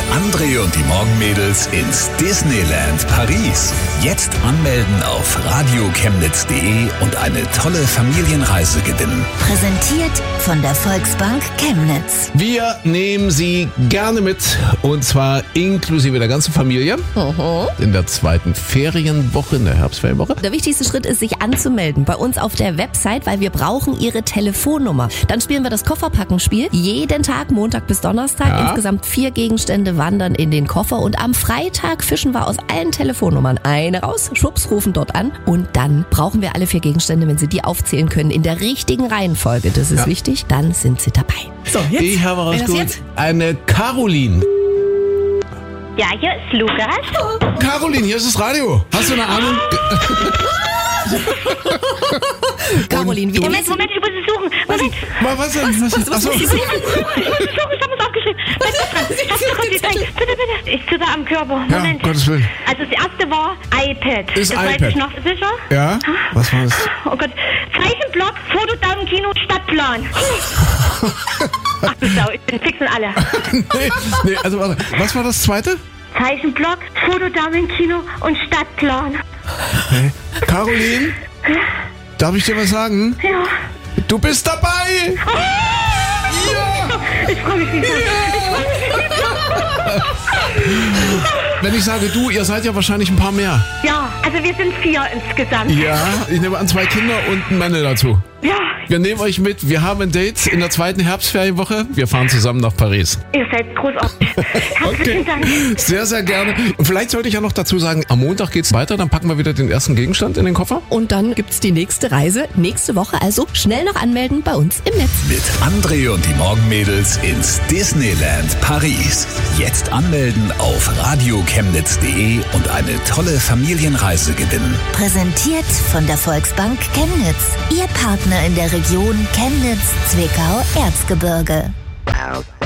André und die Morgenmädels ins Disneyland Paris. Jetzt anmelden auf radiochemnitz.de und eine tolle Familienreise gewinnen. Präsentiert von der Volksbank Chemnitz. Wir nehmen Sie gerne mit, und zwar inklusive der ganzen Familie, in der zweiten Ferienwoche, in der Herbstferienwoche. Der wichtigste Schritt ist, sich anzumelden bei uns auf der Website, weil wir brauchen Ihre Telefonnummer. Dann spielen wir das Kofferpackenspiel. Jeden Tag, Montag bis Donnerstag. Ja. Insgesamt 4 Gegenstände wandern in den Koffer. Und am Freitag fischen wir aus allen Telefonnummern eine raus, schwupps, rufen dort an. Und dann brauchen wir alle 4 Gegenstände, wenn Sie die aufzählen können, in der richtigen Reihenfolge. Das ist wichtig. Dann sind Sie dabei. So, jetzt. Ich habe Wer das rausgeholt. jetzt? Eine Caroline. Ja, hier ist Lukas. Caroline, hier ist das Radio. Hast du eine Ahnung? Caroline, wie Moment, ich muss es suchen. Moment. Was denn? Achso. Ich habe es aufgeschrieben. Bitte. Ich zitter am Körper. Ja, Moment. Gottes Willen. Also das erste war iPad. Ist das iPad. weiß ich noch sicher. Ja? Was war das? Oh Gott. Zeichenblock, Fotodaumenkino, Stadtplan. Ach du Sau, ich bin fix und alle. nee, also warte. Was war das zweite? Zeichenblock, Fotodaumenkino und Stadtplan. Hey. Caroline, darf ich dir was sagen? Ja. Du bist dabei! Ja! Ich freue mich nicht. Wenn ich sage du, ihr seid ja wahrscheinlich ein paar mehr. Ja, also wir sind 4 insgesamt. Ja, ich nehme an 2 Kinder und ein Männer dazu. Ja, Wir nehmen euch mit. Wir haben ein Date in der zweiten Herbstferienwoche. Wir fahren zusammen nach Paris. ihr seid großartig. Herzlichen Dank. Sehr, sehr gerne. Und vielleicht sollte ich ja noch dazu sagen, am Montag geht's weiter. Dann packen wir wieder den ersten Gegenstand in den Koffer. Und dann gibt's die nächste Reise nächste Woche. Also schnell noch anmelden bei uns im Netz. Mit André und die Morgenmädels ins Disneyland Paris. Jetzt anmelden auf radiochemnitz.de und eine tolle Familienreise gewinnen. Präsentiert von der Volksbank Chemnitz. Ihr Partner in der Region Chemnitz, Zwickau, Erzgebirge.